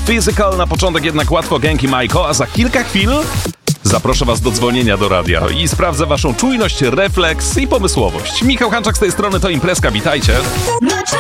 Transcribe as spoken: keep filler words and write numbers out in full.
Physical. Na początek jednak łatwo Genki Majko, a za kilka chwil zaproszę was do dzwonienia do radia i sprawdzę waszą czujność, refleks i pomysłowość. Michał Hanczak z tej strony, to Imprezka, witajcie.